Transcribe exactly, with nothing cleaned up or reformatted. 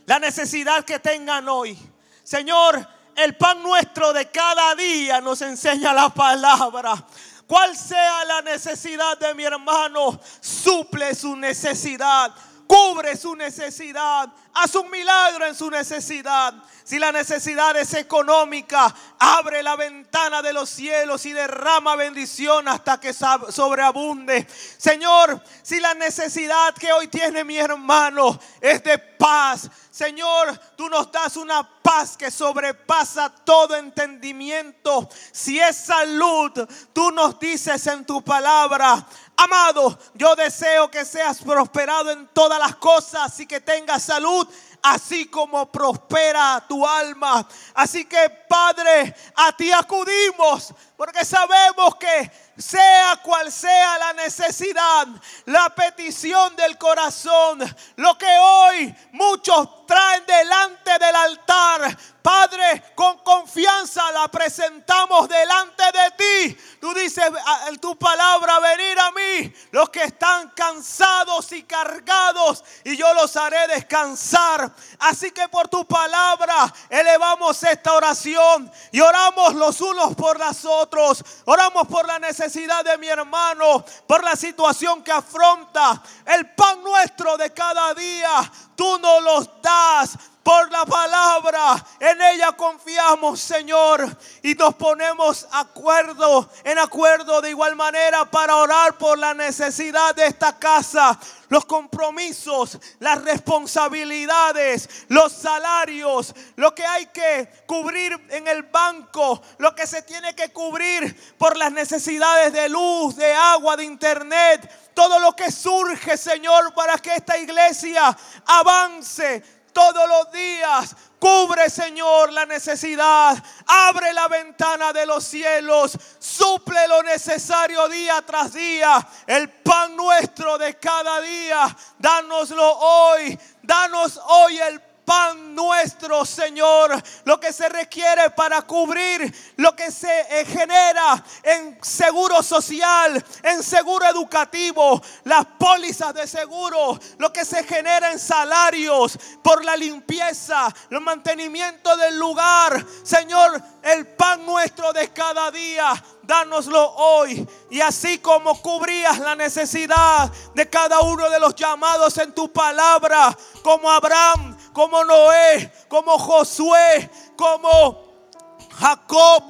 la necesidad que tengan hoy. Señor, el pan nuestro de cada día nos enseña la palabra. Cuál sea la necesidad de mi hermano, suple su necesidad, cubre su necesidad, haz un milagro en su necesidad. Si la necesidad es económica, abre la ventana de los cielos y derrama bendición hasta que sobreabunde. Señor, si la necesidad que hoy tiene mi hermano es de paz, Señor, tú nos das una paz que sobrepasa todo entendimiento. Si es salud, tú nos dices en tu palabra: amado, yo deseo que seas prosperado en todas las cosas y que tengas salud, así como prospera tu alma. Así que, Padre, a ti acudimos, porque sabemos que sea cual sea la necesidad, la petición del corazón, lo que hoy muchos traen delante del altar, Padre, con confianza la presentamos delante de ti. Tú dices en tu palabra: venid a mí los que están cansados y cargados, y yo los haré descansar. Así que por tu palabra elevamos esta oración y oramos los unos por los otros. Oramos por la necesidad de mi hermano, por la situación que afronta. El pan nuestro de cada día tú nos los das. Por la palabra, en ella confiamos, Señor, y nos ponemos acuerdo, en acuerdo de igual manera para orar por la necesidad de esta casa, los compromisos, las responsabilidades, los salarios, lo que hay que cubrir en el banco, lo que se tiene que cubrir por las necesidades de luz, de agua, de internet, todo lo que surge, Señor, para que esta iglesia avance todos los días. Cubre, Señor, la necesidad. Abre la ventana de los cielos. Suple lo necesario día tras día. El pan nuestro de cada día, dánoslo hoy. Danos hoy el pan nuestro, Señor, lo que se requiere para cubrir lo que se eh, genera en seguro social, en seguro educativo, las pólizas de seguro, lo que se genera en salarios por la limpieza, el mantenimiento del lugar. Señor, el pan nuestro de cada día, dánoslo hoy. Y así como cubrías la necesidad de cada uno de los llamados en tu palabra, como Abraham, como Noé, como Josué, como Jacob,